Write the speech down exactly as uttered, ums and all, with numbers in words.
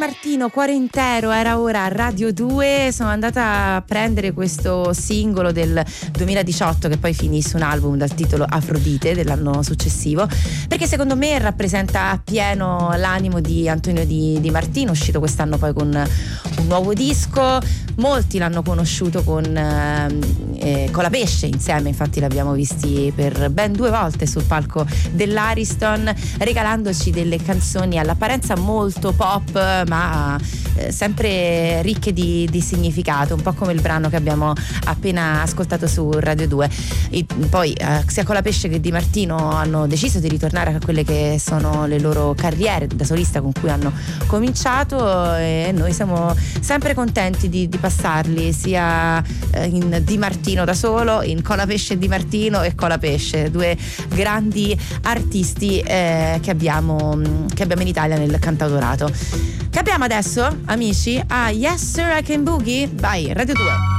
Martino, Cuore intero, era ora a Radio due. Sono andata a prendere questo singolo del duemiladiciotto che poi finì su un album dal titolo Afrodite dell'anno successivo, perché secondo me rappresenta appieno l'animo di Antonio Di, Di Martino, uscito quest'anno poi con un nuovo disco. Molti l'hanno conosciuto con eh, Colapesce insieme, infatti l'abbiamo visti per ben due volte sul palco dell'Ariston, regalandoci delle canzoni all'apparenza molto pop ma eh, sempre ricche di, di significato, un po' come il brano che abbiamo appena ascoltato su Radio due. E poi eh, sia Colapesce che Di Martino hanno deciso di ritornare a quelle che sono le loro carriere da solista con cui hanno cominciato, e noi siamo sempre contenti di, di passarli sia eh, in Di Martino da solo, in Colapesce Di Martino e Colapesce, due grandi artisti eh, che abbiamo che abbiamo in Italia nel cantautorato. Che abbiamo adesso, amici? Ah, Yes Sir I Can Boogie? Vai, Radio due.